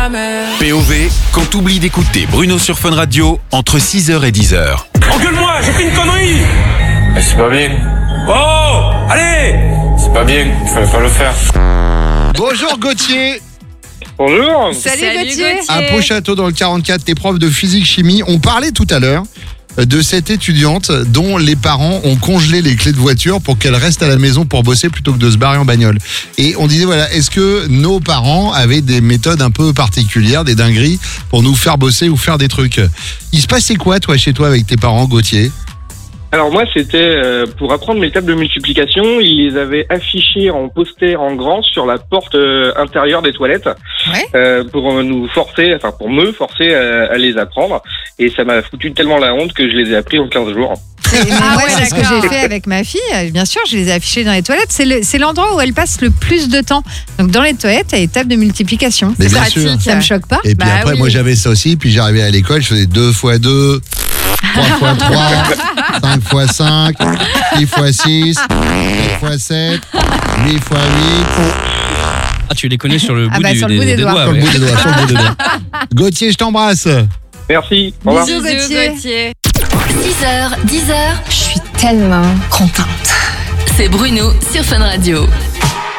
POV, quand t'oublies d'écouter Bruno sur Fun Radio, entre 6h et 10h. Engueule-moi, j'ai fait une connerie. Mais c'est pas bien. Oh, allez. C'est pas bien, il fallait pas le faire. Bonjour Gauthier. Bonjour. Salut Gauthier. À Pau-Château dans le 44, t'es prof de physique-chimie. On parlait tout à l'heure de cette étudiante dont les parents ont congelé les clés de voiture pour qu'elle reste à la maison pour bosser plutôt que de se barrer en bagnole. Et on disait, voilà, est-ce que nos parents avaient des méthodes un peu particulières, des dingueries, pour nous faire bosser ou faire des trucs? Il se passait quoi, toi, chez toi, avec tes parents, Gauthier? Alors moi, c'était pour apprendre mes tables de multiplication. Ils les avaient affichées en poster en grand sur la porte intérieure des toilettes, pour nous forcer, enfin pour me forcer à les apprendre. Et ça m'a foutu tellement la honte que je les ai appris en 15 jours. Moi, c'est ce que j'ai fait avec ma fille. Bien sûr, je les ai affichés dans les toilettes. C'est l'endroit où elle passe le plus de temps. Donc, dans les toilettes, il y a les tables de multiplication. Mais C'est bien pratique. sûr. Ça me choque pas. Et puis après, moi, j'avais ça aussi. Puis j'arrivais à l'école, je faisais 2 x 2, 3 x 3, 5 x 5, 6 x 6, 7 x 7, 8 x 8. Ah, tu les connais sur le bout, sur le bout des doigts. Sur le bout des doigts, sur le bout des doigts. Gauthier, je t'embrasse. Merci. Au revoir. Bisous, Gauthier. 6h, 10h, Je suis tellement contente. c'est Bruno sur Fun Radio.